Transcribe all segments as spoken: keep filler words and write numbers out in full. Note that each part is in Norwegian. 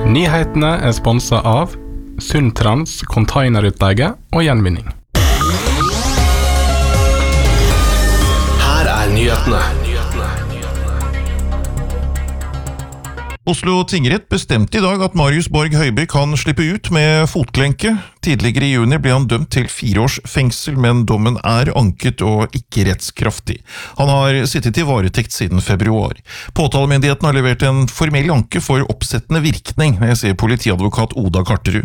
Nyhetene er sponset av Sundtrans containerutleie og gjenvinning. Her er nyhetene. Oslo tingrett bestemte i dag at Marius Borg Høiby kan slippe ut med fotklenke. Tidligere i juni ble han dømt til fire års fengsel, men dommen er anket og ikke rettskraftig. Han har sittet i varetekt siden februar. Påtalemyndigheten har levert en formell anke for oppsettende virkning, sier politiadvokat Oda Karterud.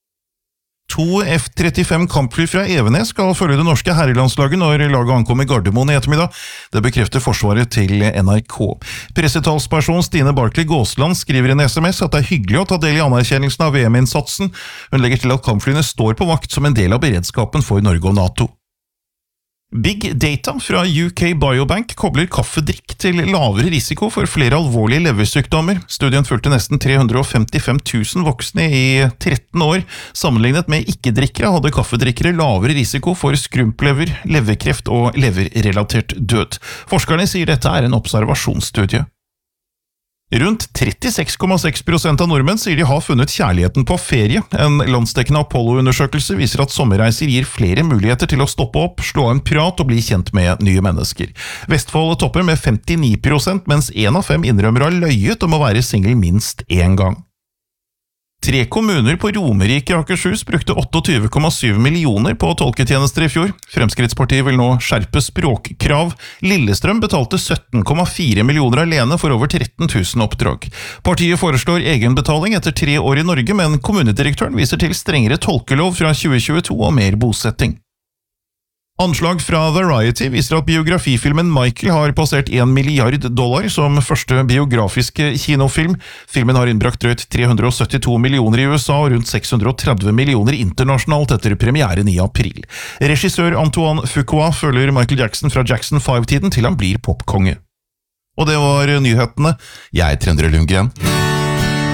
To F trettifem kampfly fra Evenes skal følge det norske herrelandslaget når laget ankommer Gardermoen i ettermiddag. Det bekrefter Forsvaret til N R K. Pressetalsperson Stine Barkley Gåsland skriver i en sms at det er hyggelig å ta del i anerkjennelsen av V M-innsatsen. Hun legger til at kampflyene står på vakt som en del av beredskapen for Norge og NATO. Big Data fra U K Biobank kobler kaffedrikk til lavere risiko for flere alvorlige leversykdommer. Studien fulgte nesten tre hundre og femtifem tusen voksne i tretten år. Sammenlignet med ikke-drikkere hadde kaffedrikkere lavere risiko for skrumplever, leverkreft og leverrelatert død. Forskerne sier dette er en observasjonsstudie. Rundt trettiseks komma seks prosent av nordmenn sier de har funnet kjærligheten på ferie. En landsdekkende Apollo-undersøkelse viser at sommerreiser gir flere muligheter til å stoppe opp, slå en prat og bli kjent med nye mennesker. Vestfold topper med femtini prosent, mens en av fem innrømmer har løyet om å være singel minst en gang. Tre kommuner på Romerike i Akershus brukte tjueåtte komma syv millioner på tolketjenester i fjor. Fremskrittspartiet vil nå skjerpe språkkrav. Lillestrøm betalte sytten komma fire millioner alene for over tretten tusen oppdrag. Partiet foreslår egenbetaling etter tre år i Norge, men kommunedirektøren viser til strengere tolkelov fra tjue tjueto og mer bosetting. Anslag fra Variety viser at biografifilmen Michael har passert en milliard dollar som første biografiske kinofilm. Filmen har innbrakt drøyt tre hundre og syttito millioner i U S A og rundt seks hundre og tretti millioner internasjonalt etter premieren i april. Regissør Antoine Fuqua følger Michael Jackson fra Jackson five-tiden til han blir popkonge. Og det var nyhetene. Jeg er Trendre Lundgren.